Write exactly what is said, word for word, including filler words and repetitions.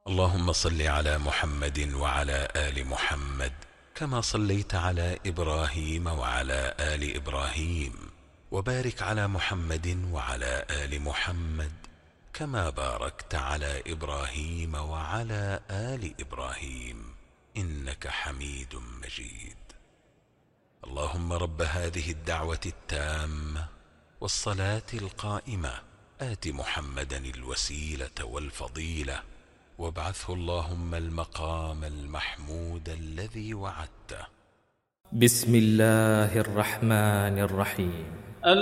اللهم صل على محمد وعلى آل محمد كما صليت على إبراهيم وعلى آل إبراهيم، وبارك على محمد وعلى آل محمد كما باركت على إبراهيم وعلى آل إبراهيم إنك حميد مجيد. اللهم رب هذه الدعوة التامة والصلاة القائمة آت محمدا الوسيلة والفضيلة وابعثه اللهم المقام المحمود الذي وعدته. بسم الله الرحمن الرحيم.